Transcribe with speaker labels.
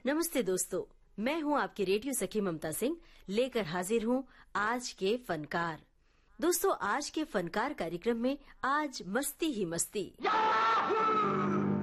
Speaker 1: नमस्ते दोस्तों, मैं हूं आपकी रेडियो सखी ममता सिंह, लेकर हाजिर हूं आज के फनकार। दोस्तों, आज के फनकार कार्यक्रम में आज मस्ती ही मस्ती।